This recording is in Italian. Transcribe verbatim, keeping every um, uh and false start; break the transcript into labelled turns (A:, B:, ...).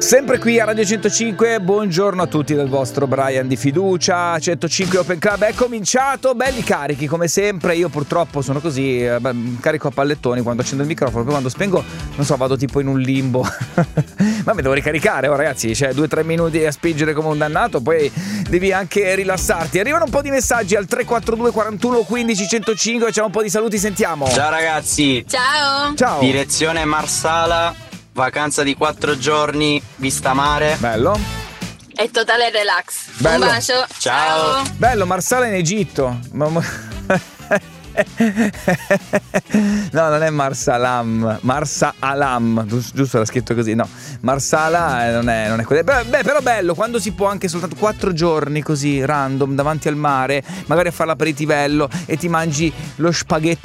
A: Sempre qui a Radio centocinque, buongiorno a tutti dal vostro Brian di fiducia. centocinque Open Club è cominciato, belli carichi come sempre. Io purtroppo sono così, eh, carico a pallettoni quando accendo il microfono, poi quando spengo, non so, vado tipo in un limbo. Ma mi devo ricaricare, oh ragazzi, cioè due tre minuti a spingere come un dannato, poi devi anche rilassarti. Arrivano un po' di messaggi al tre quattro due quarantuno quindici centocinque, c'è un po' di saluti, sentiamo.
B: Ciao ragazzi.
C: Ciao.
A: Ciao.
B: Direzione Marsala, vacanza di quattro giorni, vista mare.
A: Bello.
C: È totale relax.
A: Bello.
C: Un bacio.
B: Ciao.
A: Bello, Marsala in Egitto. Ma- No, non è Marsalam, Marsa Alam, giusto era scritto così. No, Marsala non è, non è quello. Beh, beh, però bello quando si può anche soltanto quattro giorni così random davanti al mare, magari a fare l'aperitivello e ti mangi lo spaghetto